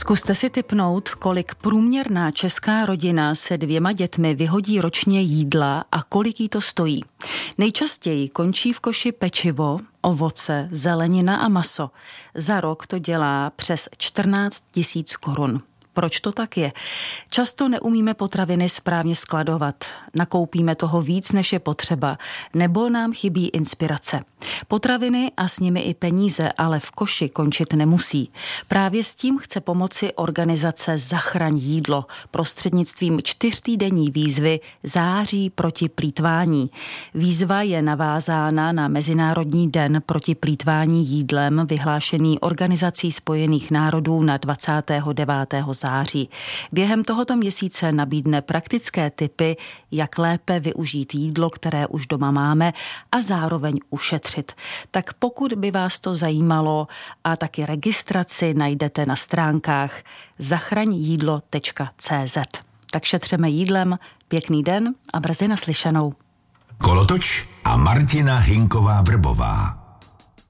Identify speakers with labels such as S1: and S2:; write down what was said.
S1: Zkuste si tipnout, kolik průměrná česká rodina se 2 dětmi vyhodí ročně jídla a kolik jí to stojí. Nejčastěji končí v koši pečivo, ovoce, zelenina a maso. Za rok to dělá přes 14 000 korun. Proč to tak je? Často neumíme potraviny správně skladovat, nakoupíme toho víc, než je potřeba, nebo nám chybí inspirace. Potraviny a s nimi i peníze ale v koši končit nemusí. Právě s tím chce pomoci organizace Zachraň jídlo prostřednictvím 4týdenní výzvy Září proti plýtvání. Výzva je navázána na Mezinárodní den proti plýtvání jídlem, vyhlášený Organizací spojených národů na 29. září. Během tohoto měsíce nabídne praktické tipy, jak lépe využít jídlo, které už doma máme, a zároveň ušetřit. Tak pokud by vás to zajímalo, a taky registraci najdete na stránkách zachraňjídlo.cz. Tak šetřeme jídlem, pěkný den a brzy naslyšenou.
S2: Kolotoč a Martina Hinková Vrbová.